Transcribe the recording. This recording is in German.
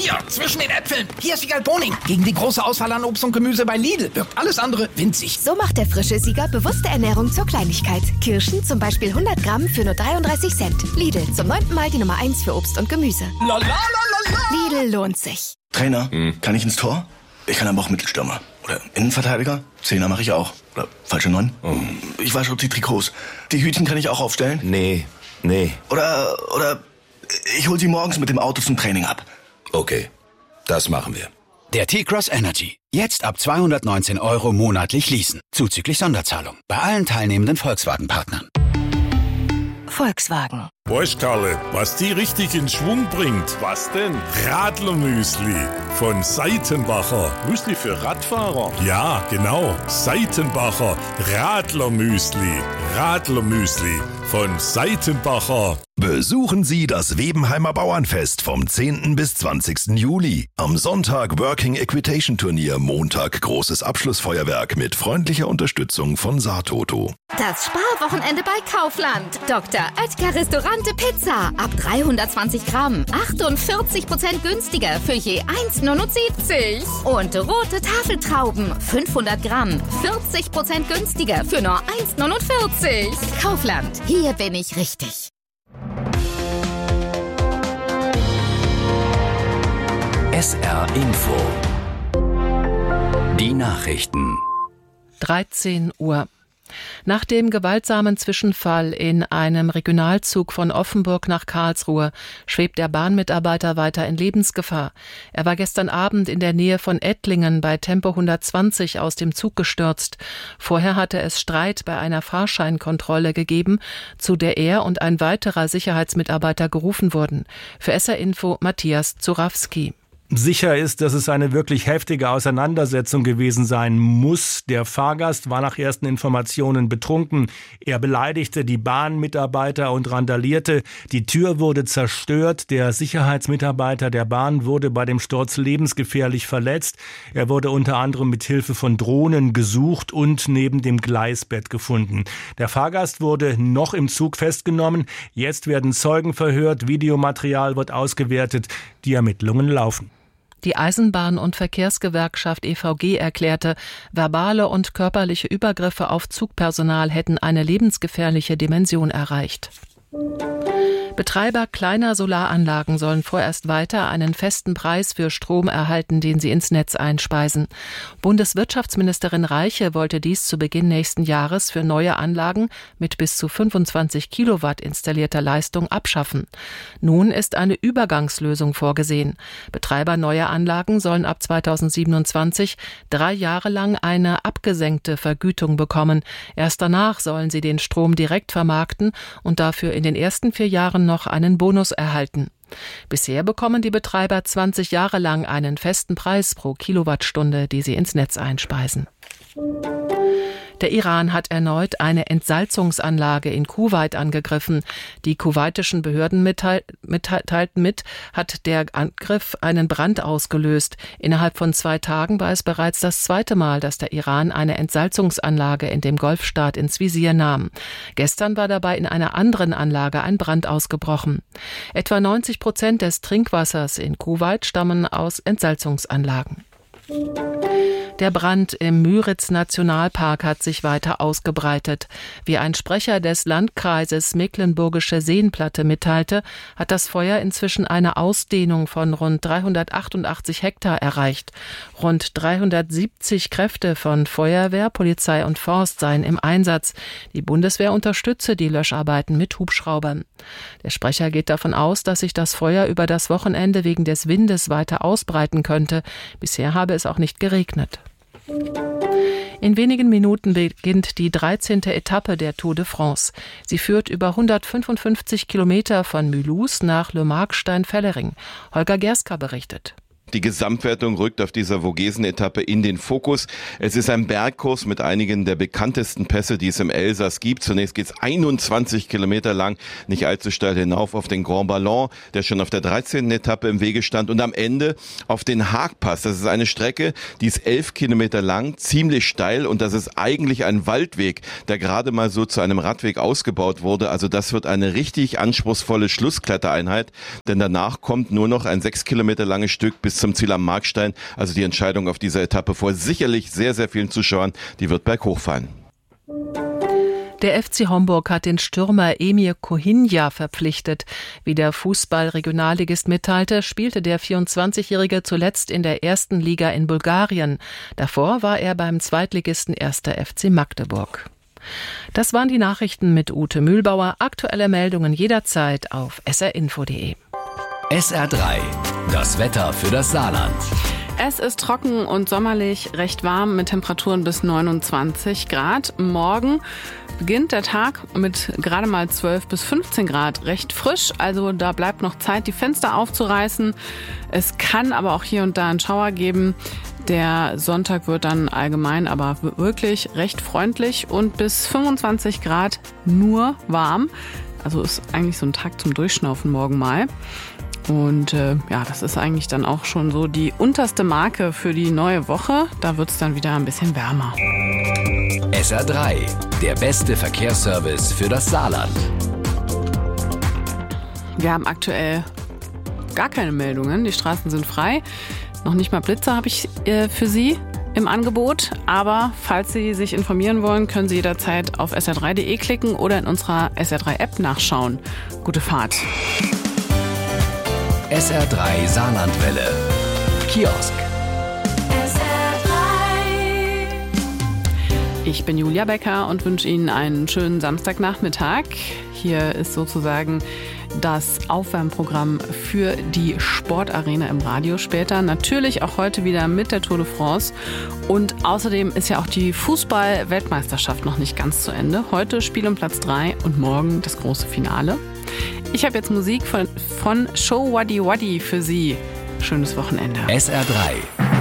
Hier, zwischen den Äpfeln. Hier ist Siegerl Boning. Gegen die große Auswahl an Obst und Gemüse bei Lidl wirkt alles andere winzig. So macht der frische Sieger bewusste Ernährung zur Kleinigkeit. Kirschen zum Beispiel 100 Gramm für nur 33 Cent. Lidl, zum 9. Mal die Nummer 1 für Obst und Gemüse. La, la, la, la, la. Lidl lohnt sich. Trainer, kann ich ins Tor? Ich kann aber auch Mittelstürmer. Oder Innenverteidiger? Zehner mache ich auch. Oder falsche 9? Ich wasche die Trikots. Die Hütchen kann ich auch aufstellen? Nee. Oder ich hol sie morgens mit dem Auto zum Training ab. Okay, das machen wir. Der T-Cross Energy. Jetzt ab 219 € monatlich leasen. Zuzüglich Sonderzahlung. Bei allen teilnehmenden Volkswagen-Partnern. Volkswagen. Weißt Karle, was die richtig in Schwung bringt? Was denn? Radlermüsli von Seitenbacher. Müsli für Radfahrer? Ja, genau. Seitenbacher Radlermüsli. Radlermüsli von Seitenbacher. Besuchen Sie das Webenheimer Bauernfest vom 10. bis 20. Juli. Am Sonntag Working Equitation Turnier, Montag großes Abschlussfeuerwerk mit freundlicher Unterstützung von Saatoto. Das Sparwochenende bei Kaufland. Dr. Oetker Restaurante Pizza. Ab 320 Gramm. 48% günstiger für je 1,79. Und rote Tafeltrauben. 500 Gramm. 40% günstiger für nur 1,49. Kaufland. Hier bin ich richtig. SR Info. Die Nachrichten. 13 Uhr. Nach dem gewaltsamen Zwischenfall in einem Regionalzug von Offenburg nach Karlsruhe schwebt der Bahnmitarbeiter weiter in Lebensgefahr. Er war gestern Abend in der Nähe von Ettlingen bei Tempo 120 aus dem Zug gestürzt. Vorher hatte es Streit bei einer Fahrscheinkontrolle gegeben, zu der er und ein weiterer Sicherheitsmitarbeiter gerufen wurden. Für SR Info Matthias Zurawski. Sicher ist, dass es eine wirklich heftige Auseinandersetzung gewesen sein muss. Der Fahrgast war nach ersten Informationen betrunken. Er beleidigte die Bahnmitarbeiter und randalierte. Die Tür wurde zerstört. Der Sicherheitsmitarbeiter der Bahn wurde bei dem Sturz lebensgefährlich verletzt. Er wurde unter anderem mit Hilfe von Drohnen gesucht und neben dem Gleisbett gefunden. Der Fahrgast wurde noch im Zug festgenommen. Jetzt werden Zeugen verhört. Videomaterial wird ausgewertet. Die Ermittlungen laufen. Die Eisenbahn- und Verkehrsgewerkschaft EVG erklärte, verbale und körperliche Übergriffe auf Zugpersonal hätten eine lebensgefährliche Dimension erreicht. Betreiber kleiner Solaranlagen sollen vorerst weiter einen festen Preis für Strom erhalten, den sie ins Netz einspeisen. Bundeswirtschaftsministerin Reiche wollte dies zu Beginn nächsten Jahres für neue Anlagen mit bis zu 25 Kilowatt installierter Leistung abschaffen. Nun ist eine Übergangslösung vorgesehen. Betreiber neuer Anlagen sollen ab 2027 3 Jahre lang eine abgesenkte Vergütung bekommen. Erst danach sollen sie den Strom direkt vermarkten und dafür in den ersten 4 Jahren noch einen Bonus erhalten. Bisher bekommen die Betreiber 20 Jahre lang einen festen Preis pro Kilowattstunde, die sie ins Netz einspeisen. Der Iran hat erneut eine Entsalzungsanlage in Kuwait angegriffen. Die kuwaitischen Behörden teilten mit, hat der Angriff einen Brand ausgelöst. Innerhalb von 2 Tagen war es bereits das 2. Mal, dass der Iran eine Entsalzungsanlage in dem Golfstaat ins Visier nahm. Gestern war dabei in einer anderen Anlage ein Brand ausgebrochen. Etwa 90% des Trinkwassers in Kuwait stammen aus Entsalzungsanlagen. Der Brand im Müritz-Nationalpark hat sich weiter ausgebreitet. Wie ein Sprecher des Landkreises Mecklenburgische Seenplatte mitteilte, hat das Feuer inzwischen eine Ausdehnung von rund 388 Hektar erreicht. Rund 370 Kräfte von Feuerwehr, Polizei und Forst seien im Einsatz. Die Bundeswehr unterstütze die Löscharbeiten mit Hubschraubern. Der Sprecher geht davon aus, dass sich das Feuer über das Wochenende wegen des Windes weiter ausbreiten könnte. Bisher habe es auch nicht geregnet. In wenigen Minuten beginnt die 13. Etappe der Tour de France. Sie führt über 155 Kilometer von Mulhouse nach Le Markstein-Fellering. Holger Gerska berichtet. Die Gesamtwertung rückt auf dieser Vogesen-Etappe in den Fokus. Es ist ein Bergkurs mit einigen der bekanntesten Pässe, die es im Elsass gibt. Zunächst geht es 21 Kilometer lang, nicht allzu steil hinauf auf den Grand Ballon, der schon auf der 13. Etappe im Wege stand, und am Ende auf den Haagpass. Das ist eine Strecke, die ist 11 Kilometer lang, ziemlich steil, und das ist eigentlich ein Waldweg, der gerade mal so zu einem Radweg ausgebaut wurde. Also das wird eine richtig anspruchsvolle Schlussklettereinheit, denn danach kommt nur noch ein 6 Kilometer langes Stück bis zum Ziel am Markstein. Also die Entscheidung auf dieser Etappe vor sicherlich sehr, sehr vielen Zuschauern, die wird berghoch fallen. Der FC Homburg hat den Stürmer Emir Kohinja verpflichtet. Wie der Fußball-Regionalligist mitteilte, spielte der 24-Jährige zuletzt in der ersten Liga in Bulgarien. Davor war er beim Zweitligisten 1. FC Magdeburg. Das waren die Nachrichten mit Ute Mühlbauer. Aktuelle Meldungen jederzeit auf srinfo.de. SR3, das Wetter für das Saarland. Es ist trocken und sommerlich, recht warm mit Temperaturen bis 29 Grad. Morgen beginnt der Tag mit gerade mal 12 bis 15 Grad, recht frisch. Also da bleibt noch Zeit, die Fenster aufzureißen. Es kann aber auch hier und da einen Schauer geben. Der Sonntag wird dann allgemein aber wirklich recht freundlich und bis 25 Grad nur warm. Also ist eigentlich so ein Tag zum Durchschnaufen morgen mal. Und das ist eigentlich dann auch schon so die unterste Marke für die neue Woche. Da wird es dann wieder ein bisschen wärmer. SR3, der beste Verkehrsservice für das Saarland. Wir haben aktuell gar keine Meldungen. Die Straßen sind frei. Noch nicht mal Blitzer habe ich für Sie im Angebot. Aber falls Sie sich informieren wollen, können Sie jederzeit auf sr3.de klicken oder in unserer SR3-App nachschauen. Gute Fahrt. SR3 Saarlandwelle. Kiosk. Ich bin Julia Becker und wünsche Ihnen einen schönen Samstagnachmittag. Hier ist sozusagen das Aufwärmprogramm für die Sportarena im Radio später. Natürlich auch heute wieder mit der Tour de France. Und außerdem ist ja auch die Fußball-Weltmeisterschaft noch nicht ganz zu Ende. Heute Spiel um Platz 3 und morgen das große Finale. Ich habe jetzt Musik von Show Waddy Waddy für Sie. Schönes Wochenende. SR3.